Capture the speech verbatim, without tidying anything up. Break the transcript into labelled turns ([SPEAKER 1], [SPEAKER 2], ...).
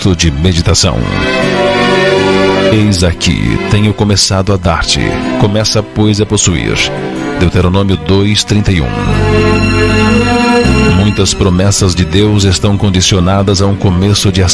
[SPEAKER 1] Texto de meditação. Eis aqui, tenho começado a dar-te. Começa, pois, a possuir. Deuteronômio dois, trinta e um. Muitas promessas de Deus estão condicionadas a um começo de